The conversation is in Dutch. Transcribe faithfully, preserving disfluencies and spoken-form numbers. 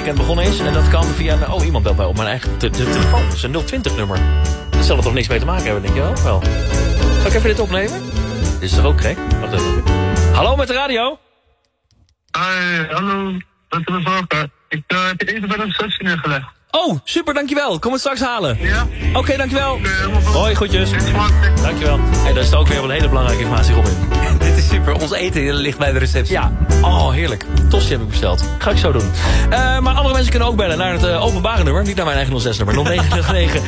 weekend begonnen is. En dat kan via... Een, oh, iemand belt mij op mijn eigen te te telefoon. Dat is een nul twintig nummer. Dat zal er toch niks mee te maken hebben, denk je wel? Wel. Zal ik even dit opnemen? Dit is toch ook gek? Wacht even. Hallo met de radio? Hoi, hallo. Dat is de zorgen. Ik uh, heb je even bij de receptie neergelegd. Oh, super, dankjewel. Kom het straks halen. Ja? Oké, okay, dankjewel. Okay, hoi, groetjes. Dankjewel. Dankjewel. Hey, daar is ook weer wel een hele belangrijke informatie, Robin. Dit is super. Ons eten ligt bij de receptie. Ja. Oh, heerlijk. Tosti heb ik besteld. Ga ik zo doen. Uh, maar andere mensen kunnen ook bellen naar het uh, openbare nummer. Niet naar mijn eigen nul zes nummer. nul negen negen